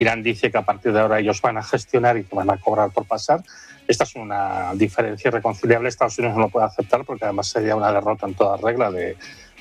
Irán dice que a partir de ahora ellos van a gestionar y que van a cobrar por pasar. Esta es una diferencia irreconciliable. Estados Unidos no lo puede aceptar porque además sería una derrota en toda regla de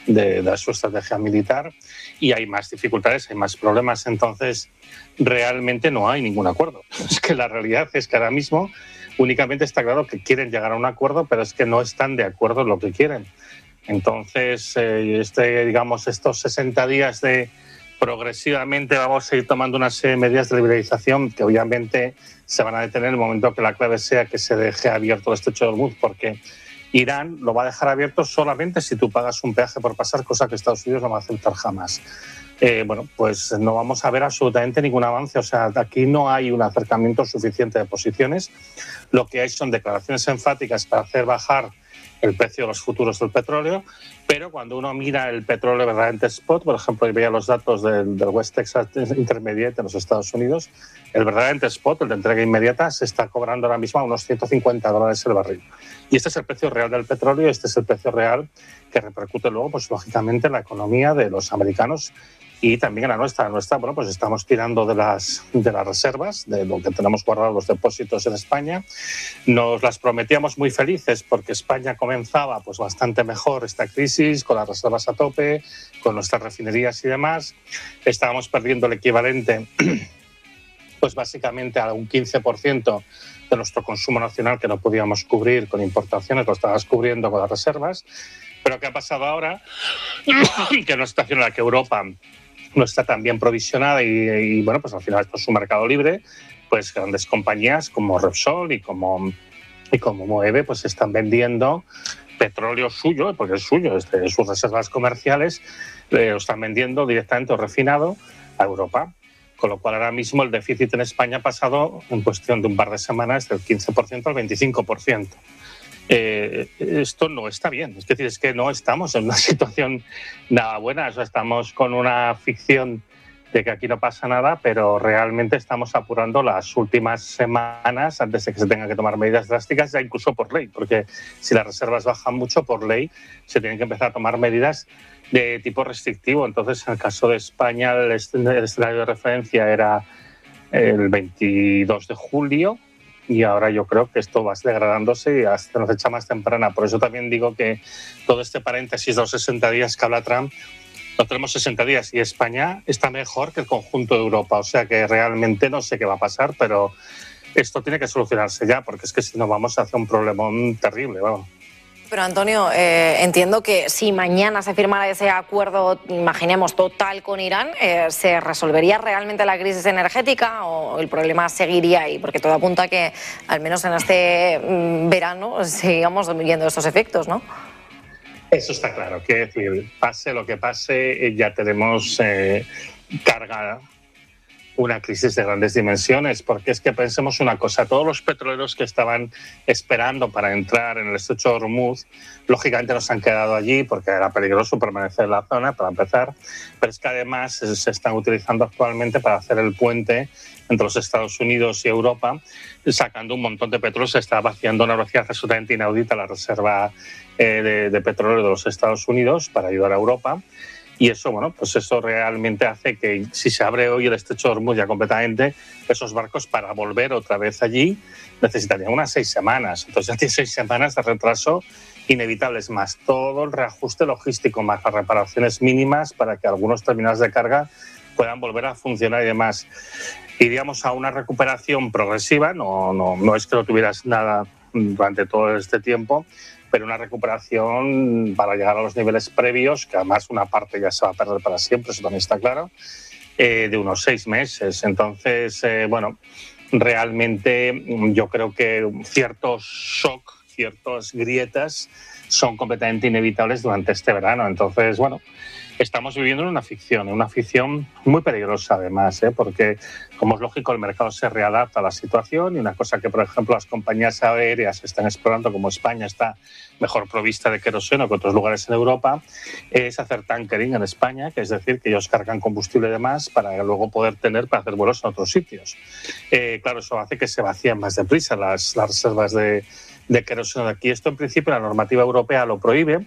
su estrategia militar, y hay más dificultades, hay más problemas. Entonces realmente no hay ningún acuerdo. Es que la realidad es que ahora mismo únicamente está claro que quieren llegar a un acuerdo, pero es que no están de acuerdo en lo que quieren. Entonces digamos, estos 60 días de progresivamente vamos a ir tomando una serie de medidas de liberalización que obviamente se van a detener en el momento que la clave sea que se deje abierto el estrecho de Hormuz, porque Irán lo va a dejar abierto solamente si tú pagas un peaje por pasar, cosa que Estados Unidos no va a aceptar jamás. Bueno, pues no vamos a ver absolutamente ningún avance. O sea, aquí no hay un acercamiento suficiente de posiciones. Lo que hay son declaraciones enfáticas para hacer bajar el precio de los futuros del petróleo, pero cuando uno mira el petróleo verdaderamente spot, por ejemplo, y veía los datos del West Texas Intermediate en los Estados Unidos, el verdaderamente spot, el de entrega inmediata, se está cobrando ahora mismo a unos $150 el barril. Y este es el precio real del petróleo, este es el precio real que repercute luego, pues lógicamente, en la economía de los americanos y también en la nuestra. Bueno, pues estamos tirando de las reservas, de lo que tenemos guardados, los depósitos en España. Nos las prometíamos muy felices porque España comenzaba pues bastante mejor esta crisis, con las reservas a tope, con nuestras refinerías y demás. Estábamos perdiendo el equivalente, pues básicamente a un 15% de nuestro consumo nacional que no podíamos cubrir con importaciones, lo estábamos cubriendo con las reservas. Pero ¿qué ha pasado ahora? Que en una situación en la que Europa no está tan bien provisionada y bueno, pues al final esto es un mercado libre, pues grandes compañías como Repsol y como Moeve pues están vendiendo petróleo suyo, porque es suyo, es de sus reservas comerciales, lo están vendiendo directamente o refinado a Europa. Con lo cual ahora mismo el déficit en España ha pasado en cuestión de un par de semanas del 15% al 25%. Esto no está bien, es decir, es que no estamos en una situación nada buena. O sea, estamos con una ficción de que aquí no pasa nada, pero realmente estamos apurando las últimas semanas antes de que se tengan que tomar medidas drásticas, ya incluso por ley, porque si las reservas bajan mucho, por ley se tienen que empezar a tomar medidas de tipo restrictivo. Entonces, en el caso de España, el escenario de referencia era el 22 de julio, y ahora yo creo que esto va degradándose y hasta una fecha más temprana. Por eso también digo que todo este paréntesis de los 60 días que habla Trump, no tenemos 60 días y España está mejor que el conjunto de Europa. O sea que realmente no sé qué va a pasar, pero esto tiene que solucionarse ya, porque es que si no vamos a hacer un problemón terrible, vamos. Pero Antonio, entiendo que si mañana se firmara ese acuerdo, imaginemos, total con Irán, ¿se resolvería realmente la crisis energética o el problema seguiría ahí? Porque todo apunta a que, al menos en este verano, sigamos viendo estos efectos, ¿no? Eso está claro. Quiere decir, pase lo que pase, ya tenemos carga una crisis de grandes dimensiones, porque es que pensemos una cosa, todos los petroleros que estaban esperando para entrar en el estrecho de Hormuz, lógicamente no se han quedado allí porque era peligroso permanecer en la zona, para empezar, pero es que además se están utilizando actualmente para hacer el puente entre los Estados Unidos y Europa, sacando un montón de petróleo. Se está vaciando a una velocidad absolutamente inaudita la reserva de petróleo de los Estados Unidos para ayudar a Europa. Y eso, bueno, pues eso realmente hace que si se abre hoy el estrecho de Hormuz ya completamente, esos barcos para volver otra vez allí necesitarían unas 6 semanas. Entonces ya tiene 6 semanas de retraso inevitables, más todo el reajuste logístico, más las reparaciones mínimas para que algunos terminales de carga puedan volver a funcionar y demás. Iríamos a una recuperación progresiva, no es que no tuvieras nada durante todo este tiempo, pero una recuperación para llegar a los niveles previos, que además una parte ya se va a perder para siempre, eso también está claro, de unos 6 meses. Entonces, bueno, realmente yo creo que ciertos shock, ciertas grietas son completamente inevitables durante este verano. Entonces, bueno, estamos viviendo en una ficción muy peligrosa además, porque como es lógico el mercado se readapta a la situación, y una cosa que por ejemplo las compañías aéreas están explorando, como España está mejor provista de queroseno que otros lugares en Europa, es hacer tankering en España, que es decir, que ellos cargan combustible de más para luego poder tener para hacer vuelos en otros sitios. Claro, eso hace que se vacíen más deprisa las reservas de queroseno de aquí. Esto en principio la normativa europea lo prohíbe.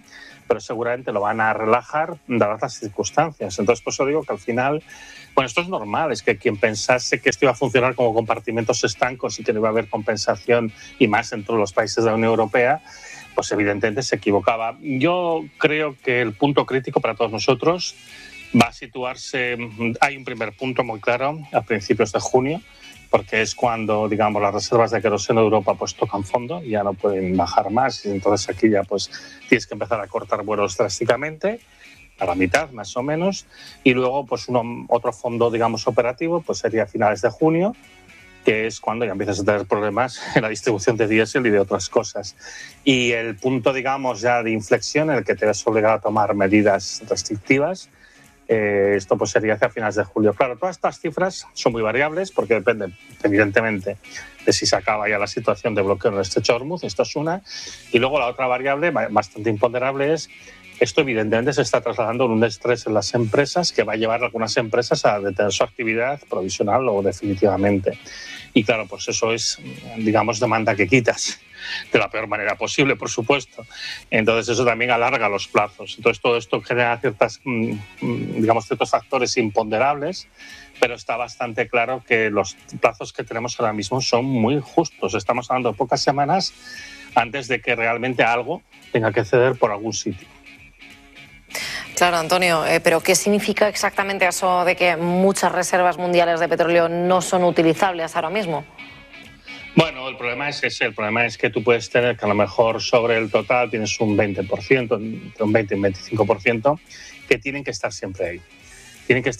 pero seguramente lo van a relajar dadas las circunstancias. Entonces, por eso digo que al final, bueno, esto es normal, es que quien pensase que esto iba a funcionar como compartimentos estancos y que no iba a haber compensación, y más en todos los países de la Unión Europea, pues evidentemente se equivocaba. Yo creo que el punto crítico para todos nosotros va a situarse, hay un primer punto muy claro, a principios de junio, porque es cuando, digamos, las reservas de queroseno de Europa pues tocan fondo, ya no pueden bajar más, y entonces aquí ya pues tienes que empezar a cortar vuelos drásticamente, a la mitad más o menos, y luego pues otro fondo, digamos, operativo, pues sería a finales de junio, que es cuando ya empiezas a tener problemas en la distribución de diésel y de otras cosas. Y el punto, digamos, ya de inflexión en el que te ves obligado a tomar medidas restrictivas, esto pues sería hacia finales de julio. Claro, todas estas cifras son muy variables porque dependen, evidentemente, de si se acaba ya la situación de bloqueo en el estrecho de Hormuz, esto es una. Y luego la otra variable, bastante imponderable, es esto evidentemente se está trasladando en un estrés en las empresas que va a llevar a algunas empresas a detener su actividad provisional o definitivamente. Y claro, pues eso es, digamos, demanda que quitas de la peor manera posible, por supuesto. Entonces eso también alarga los plazos. Entonces todo esto genera ciertos factores imponderables, pero está bastante claro que los plazos que tenemos ahora mismo son muy justos. Estamos hablando de pocas semanas antes de que realmente algo tenga que ceder por algún sitio. Claro, Antonio, pero ¿qué significa exactamente eso de que muchas reservas mundiales de petróleo no son utilizables ahora mismo? Bueno, el problema es ese. El problema es que tú puedes tener que a lo mejor sobre el total tienes un 20%, entre un 20 y un 25%, que tienen que estar siempre ahí. Tienen que estar